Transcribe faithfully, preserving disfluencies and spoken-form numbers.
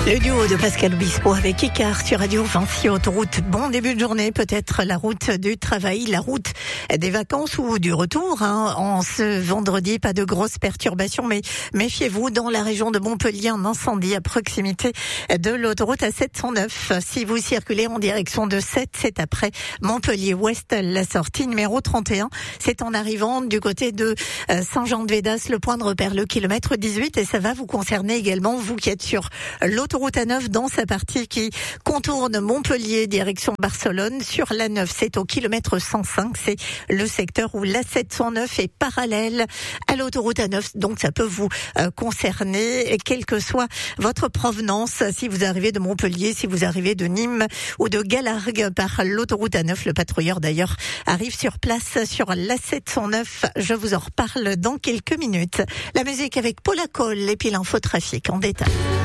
Le duo de Pascal Obispo avec Icar sur Radio Vinci Autoroute. Bon début de journée, peut-être la route du travail, la route des vacances ou du retour. Hein. En ce vendredi, pas de grosses perturbations, mais méfiez-vous, dans la région de Montpellier, un incendie à proximité de l'autoroute A sept cent neuf. Si vous circulez en direction de Sète, c'est après Montpellier-Ouest, la sortie numéro trente et un. C'est en arrivant du côté de Saint-Jean-de-Védas, le point de repère, le kilomètre dix-huit, et ça va vous concerner également, vous qui êtes sur l'autoroute A neuf dans sa partie qui contourne Montpellier direction Barcelone. Sur l'A neuf, c'est au kilomètre cent cinq, c'est le secteur où l'A sept cent neuf est parallèle à l'autoroute A neuf, donc ça peut vous euh, concerner, quelle que soit votre provenance. Si vous arrivez de Montpellier, si vous arrivez de Nîmes ou de Galargues par l'autoroute A neuf, le patrouilleur d'ailleurs arrive sur place sur l'A sept cent neuf. Je vous en reparle dans quelques minutes. La musique avec Paula Cole et puis l'infotrafic en détail.